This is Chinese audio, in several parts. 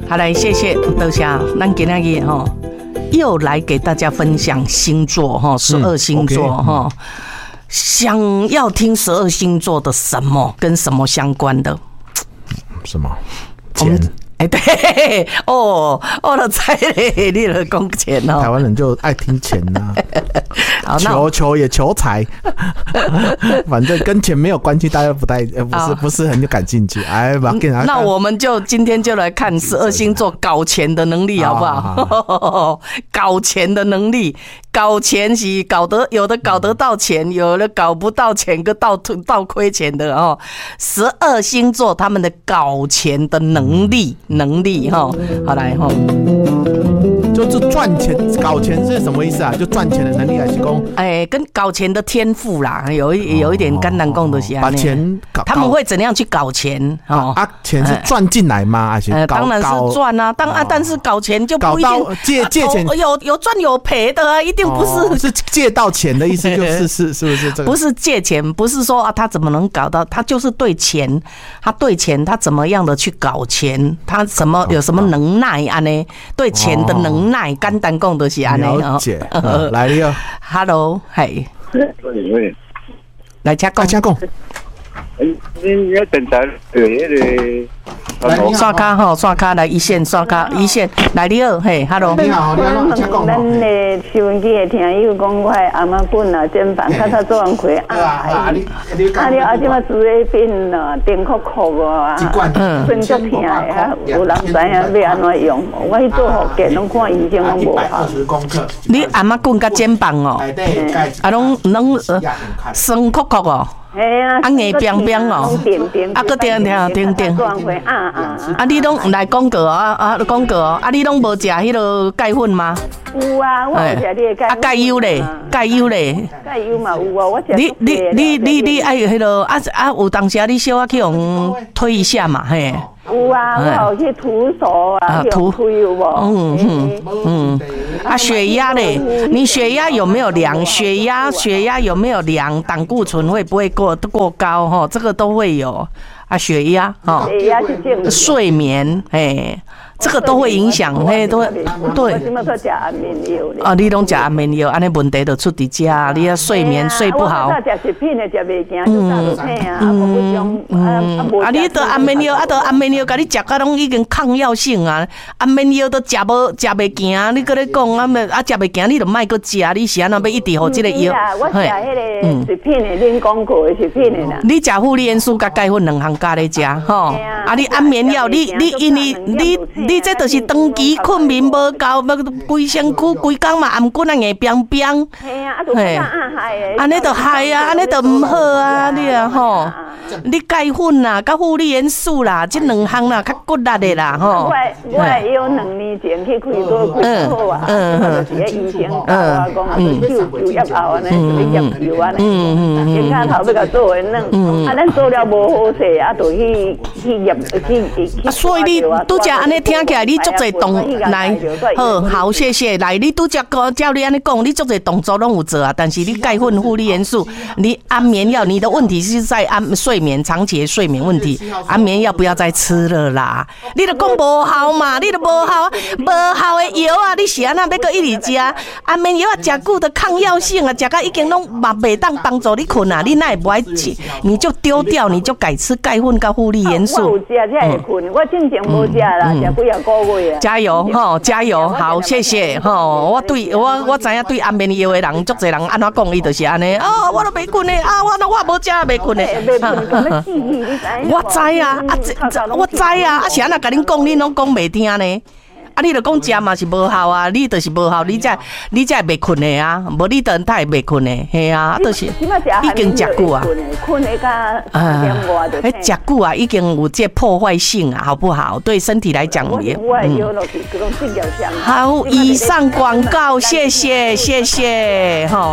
好来，谢谢，多谢。咱今天哈又来给大家分享星座哈，12星座哈。想要听12星座的什么跟什么相关的？ 什么？钱。 对哦，我都猜嘞，你了讲钱哦。 台湾人就爱听钱呐、求也求财，反正跟钱没有关系，大家不是很有感兴趣。哎， 那我们就今天就来看12星座搞钱的能力，好不好？搞钱的能力，搞钱是有的搞得到钱，有的搞不到钱，跟倒亏钱的哦。12星座他们的搞钱的能力哈，好来哈， 就是赚钱搞钱是什么意思啊？就赚钱的能力还是讲？ 跟搞钱的天赋啦，有一点简单讲的是把钱搞， 他们会怎样去搞钱？ 钱是赚进来吗？还是当然是赚啊，但是搞钱就不一定搞到借钱有赚有赔的啊，一定不是是借到钱的意思，是不是这个？ 不是借钱，不是说他怎么能搞到，他就是对钱，他怎么样的去搞钱，他有什么能耐啊呢？对钱的能耐，简单讲就是安尼哦。 了解，来了 ，Hello， 嘿，来请讲。 你要等待刷卡来一线，来你好，嘿 ，Hello， 你好， 咱的收音机的听友讲，我阿妈棍啊，肩膀较早做完开你即马煮的变啊，电酷酷啊，真足疼的，有人知影要安怎用？我去做福建，拢看医生拢无效。 你阿妈棍甲肩膀哦，拢酸酷酷哦。硬冰冰哦，搁定，你拢来广告你拢无食迄落钙粉吗？ 有啊，我有食你的钙。 钙油嘞？钙油嘛有啊，我食。 你爱迄落有当时你小去用推一下嘛，嘿。 有啊，我有去涂手啊，涂有无？ 血压嘞？你血压有没有量？血压有没有量？胆固醇会不会过高？哈，这个都会有血压哈。 血压是正常。 睡眠，这个都会影响，都会对。 我今麦在吃安眠药你拢吃安眠药，安尼问题就出伫遮，你睡眠睡不好。 我早食食品的食袂惊，就早就疼啊， 你得安眠药，得安眠药，甲你食甲拢已经抗药性啊，安眠药都食袂惊，你搁咧讲食袂惊，你就莫搁食，你是安怎要一直互这个药？ 我食迄个食品的，恁讲过的食品的啦。 你食护理元素甲钙粉两项加咧食，吼，你安眠药，你因为你这就是长期困眠无够，规身躯规工嘛颔棍硬冰冰。安尼就害啊，安尼就唔好啊，你啊吼，你钙粉啦，甲护理元素啦，这两项啦较骨力的啦吼。 我有2年前去开刀开好啊，就是个医生教我讲，就要熬安尼，就要油安尼，肩胛头要甲做的软，咱做了无好势，就去入。 所以你拄则安尼听起来，你足侪动来，好，谢谢。来，你拄则照你安尼讲，你足侪动作拢有做啊，但是你钙粉、护理元素，你安眠药，你的问题是在睡眠，长期的睡眠问题，安眠药不要再吃了啦。你就讲无效嘛，你就无效的药啊，你是安那要搁一直食？安眠药啊，食久的抗药性啊，食到已经拢嘛袂当帮助你困啊，你哪会不爱吃？你就丢掉，你就改吃钙粉跟护理元素。 我有食才会困，我之前无食啦，食几啊个月啊。 加油吼，加油！好，谢谢吼。我知影对安眠药的人，足侪人安怎讲，伊就是安尼。我都袂困的我无食袂困的。我知啊，我知啊，是安那甲恁讲，恁拢讲袂听呢。你就讲食嘛是无效啊，你就是无效，你才会袂困的啊，无你等他会袂困的，嘿啊，就是已经食久啊， 困的甲点外就。 食久啊，已经有这破坏性啊，好不好？对身体来讲也。好，以上广告，谢谢，吼。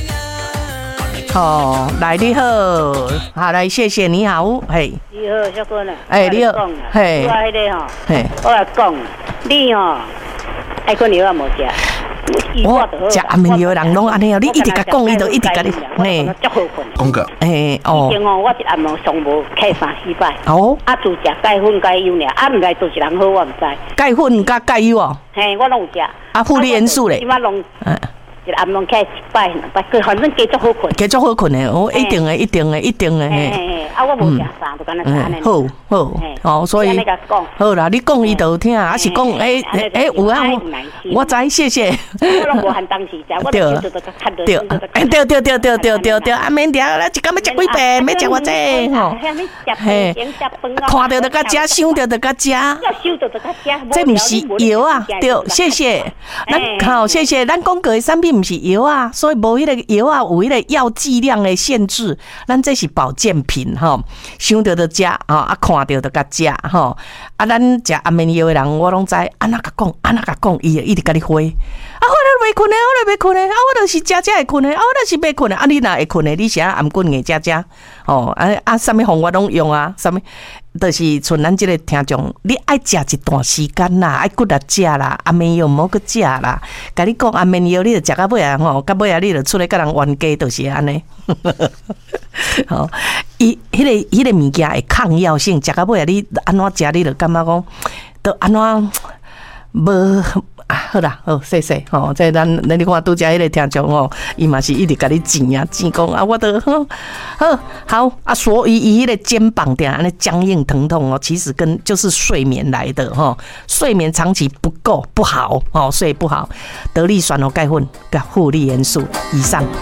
哦，来你好，好来，谢谢你好，嘿。 你好，小哥呢？ 你好，嘿。 我迄个吼，我来讲，你吼，爱困药啊无食？ 我食安眠药的人拢安尼哦，你一直甲讲，伊就一直甲你，嘿， 讲个， 嘿，哦， 以前哦，我一暗暝上无开3-4摆， 哦， 啊，就食钙粉钙油尔，啊，毋知多一人好，我毋知。 钙粉甲钙油哦， 嘿，我拢有食。 啊，负离元素咧， 即马拢，一暗暝开1摆2摆，反正加足好困。 加足好困的，哦，一定的，一定的，一定的， 嘿，啊，我无食啥，就干那安尼。 好，哦，所以好啦，你讲伊就听，还是讲有啊，我知，谢谢。 我拢无含当时食，我就看到。 对，啊免掉，咱一工要食几遍，要食偌济吼。嘿，看到就甲食，想到就甲食。这毋是药啊，对，谢谢。咱好，谢谢。咱讲过的产品毋是药啊，所以无迄个药啊，有迄个药剂量的限制。咱这是保健品吼，想到就食啊，看到就甲食吼。啊，咱食安眠药的人，我拢知，安那甲讲，伊一直甲你回。啊，我都袂困的，啊，我就是食会困的，啊，我就是袂困的，啊，你若会困的，你是暗棍硬食，哦，啥物方法拢用啊，啥物，就是像咱这个听众，你爱食一段时间啦，爱骨力食啦，安眠药莫去食啦，甲你讲安眠药，你就食到尾啊吼，到尾啊，你就出来甲人冤家，就是安尼。吼，伊迄个物件会抗药性，食到尾啊，你安怎食，你就感觉讲，都安怎无。好啦，好，谢谢吼。这咱你看拄则迄个听众吼，伊嘛是一直甲你讲啊，我都好啊。所以伊迄个肩膀点安尼僵硬疼痛哦，其实跟就是睡眠来的吼，睡眠长期不够不好哦，睡不好，得力酸哦钙粉、负离元素以上。